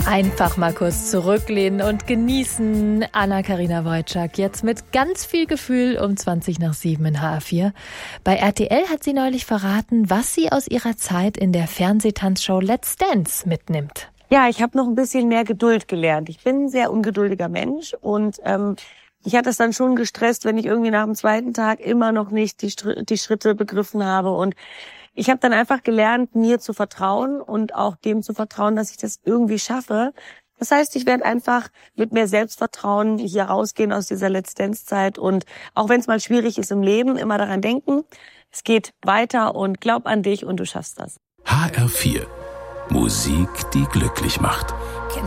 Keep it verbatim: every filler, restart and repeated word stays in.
Einfach mal kurz zurücklehnen und genießen. Anna-Karina Wojcik jetzt mit ganz viel Gefühl um zwanzig nach sieben in H R vier. Bei R T L hat sie neulich verraten, was sie aus ihrer Zeit in der Fernsehtanzshow Let's Dance mitnimmt. Ja, ich habe noch ein bisschen mehr Geduld gelernt. Ich bin ein sehr ungeduldiger Mensch und ähm, ich hatte es dann schon gestresst, wenn ich irgendwie nach dem zweiten Tag immer noch nicht die, Str- die Schritte begriffen habe. Und ich habe dann einfach gelernt, mir zu vertrauen und auch dem zu vertrauen, dass ich das irgendwie schaffe. Das heißt, ich werde einfach mit mehr Selbstvertrauen hier rausgehen aus dieser Let's Dance-Zeit und auch wenn es mal schwierig ist im Leben, immer daran denken, es geht weiter und glaub an dich und du schaffst das. H R vier. Musik, die glücklich macht.